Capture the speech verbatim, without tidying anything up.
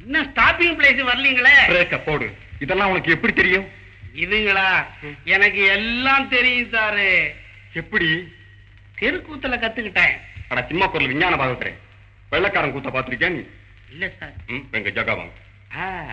இன்னும் stopping place வரலீங்களே. பிரேக்க போடு. இதெல்லாம் உனக்கு எப்படி தெரியும்? இதுங்களா, எனக்கு எல்லாம் தெரியும் சாரு. எப்படி? தெருக்கூத்துல கத்துக்கிட்டேன். அட சினிமா குரல் விஞ்ஞான பாகத்துறேன். வெள்ளக்காரன் கூத்த பாத்திருக்கியா நீ? இல்ல சார். எங்க ஜகா வாங்க.